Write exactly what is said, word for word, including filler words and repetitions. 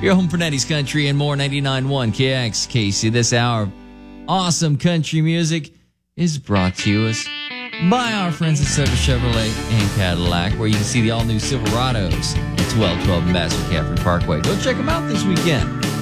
Your home for nineties country and more. Ninety-nine point one K X K C. This hour of awesome country music is brought to you us by our friends at Sutter Chevrolet and Cadillac, where you can see the all-new Silverados at twelve twelve Master Caffrey Parkway. Go check them out this weekend.